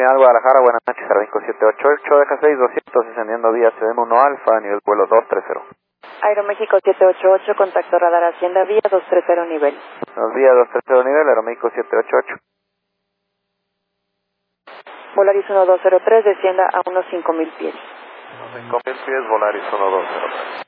Terminal Guadalajara, buenas noches, Aeroméxico 788, deja 6200, descendiendo vía CDM1 Alfa, nivel vuelo 230. Aeroméxico 788, contacto radar Hacienda, vía 230 nivel. Vía 230 nivel, Aeroméxico 788. Volaris 1203, descienda a unos 5000 pies. 5000 pies, Volaris 1203.